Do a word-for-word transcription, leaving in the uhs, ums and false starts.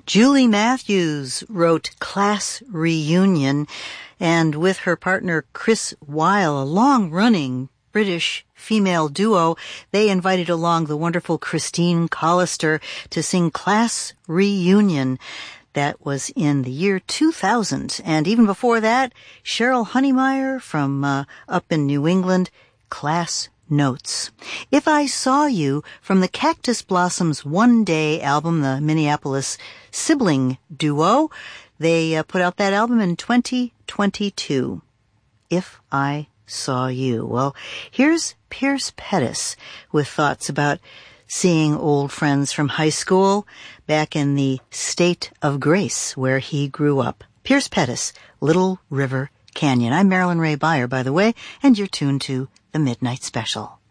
Julie Matthews wrote Class Reunion, and with her partner Chris Weil, a long-running British female duo, they invited along the wonderful Christine Collister to sing Class Reunion. That was in the year two thousand. And even before that, Cheryl Honeymeyer from uh, up in New England, Class Notes. If I Saw You from the Cactus Blossoms One Day album, the Minneapolis sibling duo. They uh, put out that album in twenty twenty-two. If I Saw You. Well, here's Pierce Pettis with thoughts about seeing old friends from high school back in the state of Grace where he grew up. Pierce Pettis, Little River Canyon. I'm Marilyn Ray Beyer, by the way, and you're tuned to The Midnight Special.